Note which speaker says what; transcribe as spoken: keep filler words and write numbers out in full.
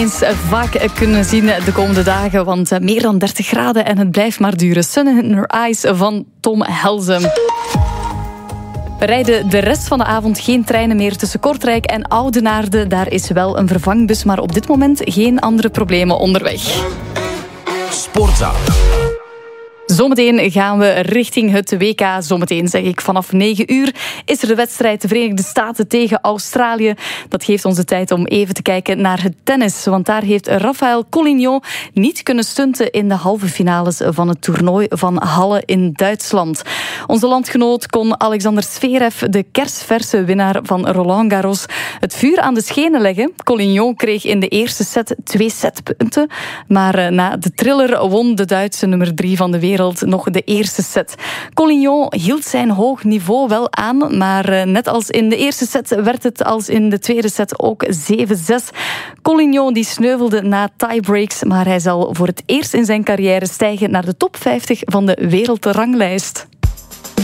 Speaker 1: Eens vaak kunnen zien de komende dagen, want meer dan dertig graden en het blijft maar duren. Sun in Her Eyes van Tom Helsen. We rijden de rest van de avond geen treinen meer tussen Kortrijk en Oudenaarde. Daar is wel een vervangbus, maar op dit moment geen andere problemen onderweg.
Speaker 2: Sportzaal.
Speaker 1: Zometeen gaan we richting het W K. Zometeen zeg ik vanaf negen uur is er de wedstrijd de Verenigde Staten tegen Australië. Dat geeft ons de tijd om even te kijken naar het tennis. Want daar heeft Rafael Collignon niet kunnen stunten in de halve finales van het toernooi van Halle in Duitsland. Onze landgenoot kon Alexander Zverev, de kersverse winnaar van Roland Garros, het vuur aan de schenen leggen. Collignon kreeg in de eerste set twee setpunten. Maar na de thriller won de Duitse nummer drie van de wereld nog de eerste set. Collignon hield zijn hoog niveau wel aan, maar net als in de eerste set werd het als in de tweede set ook zeven zes. Collignon die sneuvelde na tiebreaks, maar hij zal voor het eerst in zijn carrière stijgen naar de top vijftig van de wereldranglijst.